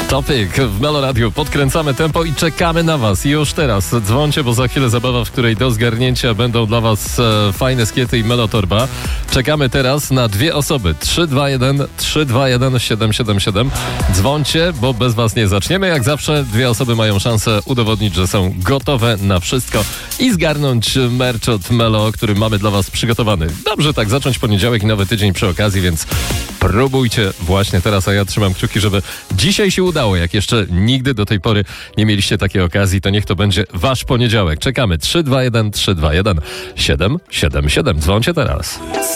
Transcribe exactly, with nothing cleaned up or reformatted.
Topic w Melo Radio. Podkręcamy tempo i czekamy na was. I już teraz dzwońcie, bo za chwilę zabawa, w której do zgarnięcia będą dla was e, fajne skiety i Melo Torba. Czekamy teraz na dwie osoby. trzy dwa jeden trzy dwa jeden siedem siedem siedem. Dzwońcie, bo bez was nie zaczniemy. Jak zawsze dwie osoby mają szansę udowodnić, że są gotowe na wszystko i zgarnąć merch od Melo, który mamy dla was przygotowany. Dobrze tak zacząć poniedziałek i nowy tydzień przy okazji, więc próbujcie właśnie teraz, a ja trzymam kciuki, żeby dzisiaj się udało. Jak jeszcze nigdy do tej pory nie mieliście takiej okazji, to niech to będzie wasz poniedziałek. Czekamy. trzy dwa jeden trzy dwa jeden siedem siedem siedem. Dzwońcie teraz.